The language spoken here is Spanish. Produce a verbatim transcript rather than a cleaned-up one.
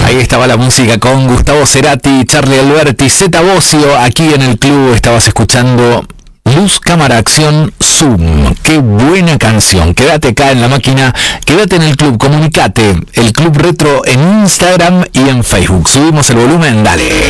Ahí estaba la música con Gustavo Cerati, Charlie Alberti, Zeta Bosio. Aquí en el club estabas escuchando Luz, Cámara, Acción, Zoom. Qué buena canción. Quédate acá en la máquina, quédate en el club, comunicate. El Club Retro en Instagram y en Facebook. Subimos el volumen, dale.